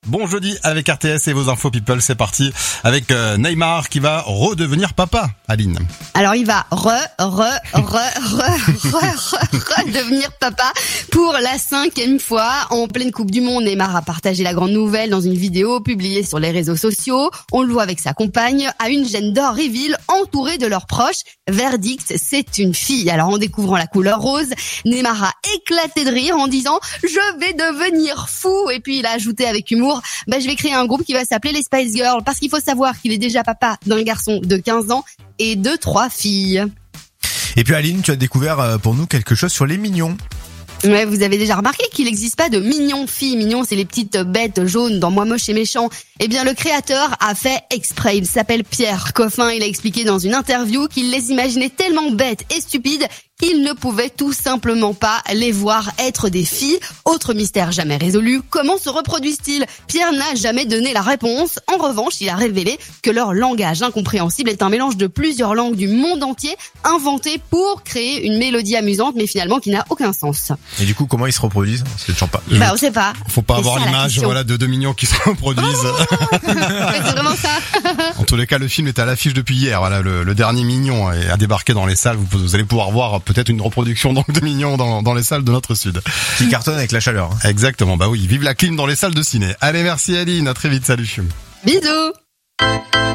Bon jeudi avec RTS et vos infos people, c'est parti avec Neymar qui va redevenir papa, Aline. Alors il va devenir papa pour la 5e fois. En pleine Coupe du Monde, Neymar a partagé la grande nouvelle dans une vidéo publiée sur les réseaux sociaux. On le voit avec sa compagne à une gender reveal entourée de leurs proches. Verdict, c'est une fille. Alors en découvrant la couleur rose, Neymar a éclaté de rire en disant « Je vais devenir fou ». Et puis il a ajouté avec humour « Je vais créer un groupe qui va s'appeler les Spice Girls ». Parce qu'il faut savoir qu'il est déjà papa d'un garçon de 15 ans et de 3 filles. Et puis Aline, tu as découvert pour nous quelque chose sur les mignons. Ouais, vous avez déjà remarqué qu'il n'existe pas de mignons filles. Mignons, c'est les petites bêtes jaunes dans Moi moche et méchant. Eh bien, le créateur a fait exprès. Il s'appelle Pierre Coffin. Il a expliqué dans une interview qu'il les imaginait tellement bêtes et stupides qu'il ne pouvait tout simplement pas les voir être des filles. Autre mystère jamais résolu, comment se reproduisent-ils ? Pierre n'a jamais donné la réponse. En revanche, il a révélé que leur langage incompréhensible est un mélange de plusieurs langues du monde entier inventées pour créer une mélodie amusante, mais finalement qui n'a aucun sens. Et du coup, comment ils se reproduisent ? C'est toujours pas. On sait pas. Faut pas avoir l'image, de deux mignons qui se reproduisent. C'est vraiment ça. En tous les cas, le film est à l'affiche depuis hier. Voilà, le dernier Mignon a débarqué dans les salles. Vous allez pouvoir voir peut-être une reproduction donc de Mignon dans les salles de notre sud. Qui cartonne avec la chaleur. Exactement. Bah oui, vive la clim dans les salles de ciné. Allez, merci Aline. À très vite. Salut. Bisous.